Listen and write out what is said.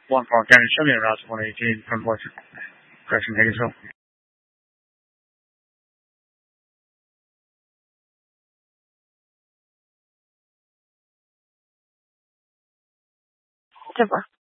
one for organic sugar, that's 118 from what Gresham Higginsville. Super.